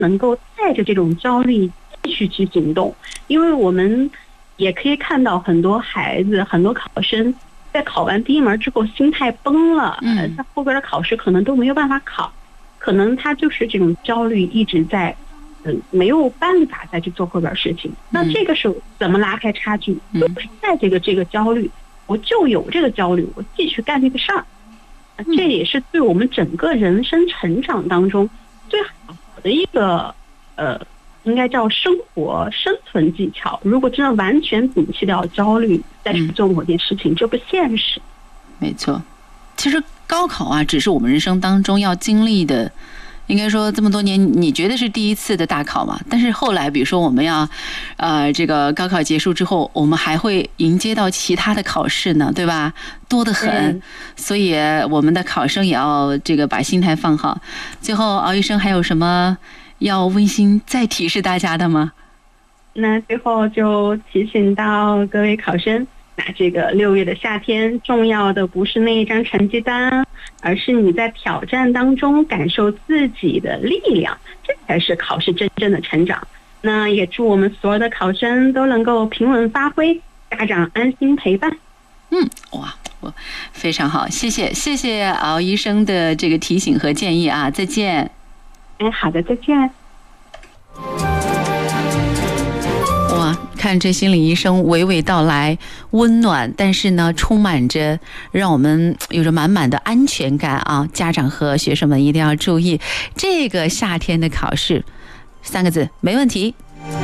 能够带着这种焦虑继续去行动。因为我们也可以看到很多孩子、很多考生在考完第一门之后心态崩了，在后边的考试可能都没有办法考，可能他就是这种焦虑一直在，没有办法再去做后边事情。那这个时候怎么拉开差距？就是在这个焦虑，我就有这个焦虑，我继续干这个事儿。这也是对我们整个人生成长当中最好的一个应该叫生活生存技巧。如果真的完全摒弃掉焦虑再去做某件事情，这不现实。 没错，其实高考啊，只是我们人生当中要经历的，应该说这么多年你觉得是第一次的大考嘛？但是后来比如说我们要这个高考结束之后，我们还会迎接到其他的考试呢，对吧？多得很。所以我们的考生也要这个把心态放好。最后敖医生还有什么要温馨再提示大家的吗？ 那最后就提醒到各位考生，那这个6月的夏天，重要的不是那一张成绩单，而是你在挑战当中感受自己的力量，这才是考试真正的成长。那也祝我们所有的考生都能够平稳发挥，家长安心陪伴。 哇，非常好，谢谢敖医生的这个提醒和建议啊，再见。 好的，再见。 哇，看这心理医生娓娓道来，温暖，但是呢，充满着让我们有着满满的安全感啊！家长和学生们一定要注意，这个夏天的考试，3个字，没问题。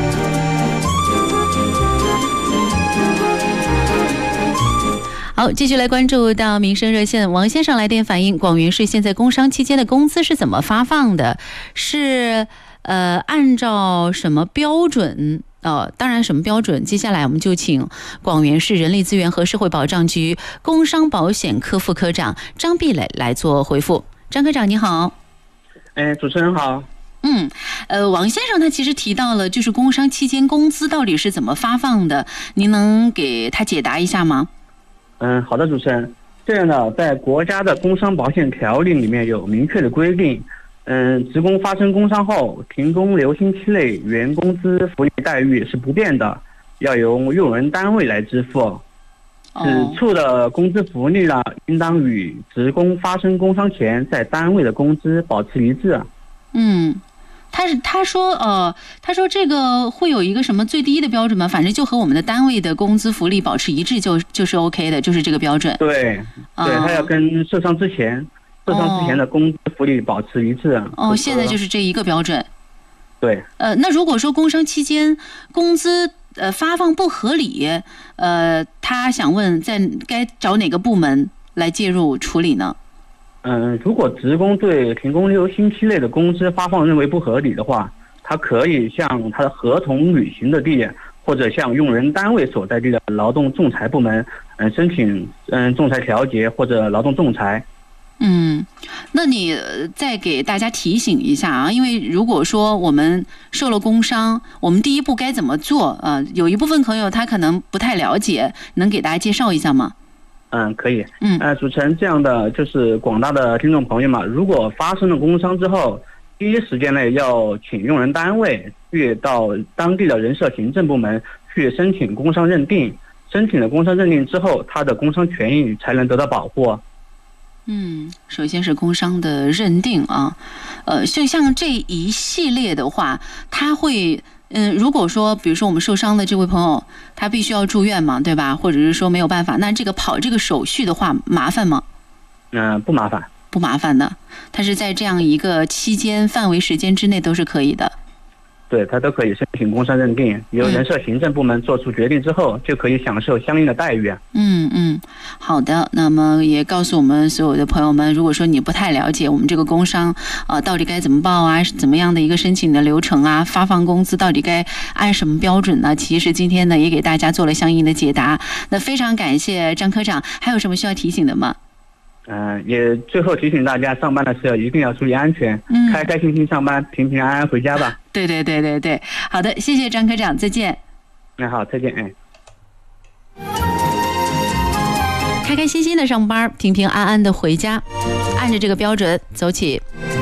好，继续来关注到民生热线，王先生来电反映，广元市现在工伤期间的工资是怎么发放的？是按照什么标准？当然什么标准？接下来我们就请广元市人力资源和社会保障局工伤保险科副科长张碧磊来做回复。张科长你好。 主持人好。 王先生他其实提到了，就是工伤期间工资到底是怎么发放的？您能给他解答一下吗？ 好的，主持人。这样的，在国家的工伤保险条例里面有明确的规定，职工发生工伤后，停工留薪期内原工资福利待遇是不变的，要由用人单位来支付。此处的工资福利呢，应当与职工发生工伤前在单位的工资保持一致。 他说这个会有一个什么最低的标准吗？反正就和我们的单位的工资福利保持一致就是 OK 的，就是这个标准。 对，他要跟受伤之前的工资福利保持一致。 现在就是这一个标准。 对。 那如果说工伤期间工资发放不合理，他想问该找哪个部门来介入处理呢？ 如果职工对停工留薪期内的工资发放认为不合理的话，他可以向他的合同履行的地或者向用人单位所在地的劳动仲裁部门申请仲裁调解或者劳动仲裁。 那你再给大家提醒一下啊，因为如果说我们受了工伤，我们第一步该怎么做？有一部分朋友他可能不太了解，能给大家介绍一下吗？ 可以。主持人，这样的就是广大的听众朋友们，如果发生了工伤之后，第一时间内要请用人单位去到当地的人社行政部门去申请工伤认定，申请了工伤认定之后，他的工伤权益才能得到保护。 首先是工伤的认定啊，就像这一系列的话，他会如果说比如说我们受伤的这位朋友，他必须要住院嘛，对吧？或者是说没有办法，那这个跑这个手续的话麻烦吗？ 不麻烦。 不麻烦的，他是在这样一个期间范围时间之内都是可以的。 对，他都可以申请工伤认定，由人社行政部门做出决定之后，就可以享受相应的待遇。 好的。那么也告诉我们所有的朋友们，如果说你不太了解我们这个工伤到底该怎么报啊，是怎么样的一个申请的流程啊，发放工资到底该按什么标准呢？其实今天呢也给大家做了相应的解答。那非常感谢张科长，还有什么需要提醒的吗？ 也最后提醒大家，上班的时候一定要注意安全，开开心心上班，平平安安回家吧。 对，好的，谢谢张科长，再见。 好，再见。 开开心心的上班，平平安安的回家，按着这个标准走起。